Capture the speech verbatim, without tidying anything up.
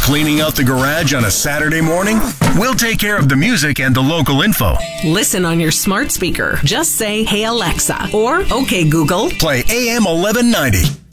Cleaning out the garage on a Saturday morning? We'll take care of the music and the local info. Listen on your smart speaker. Just say, "Hey Alexa," or "Okay Google." Play A M eleven ninety.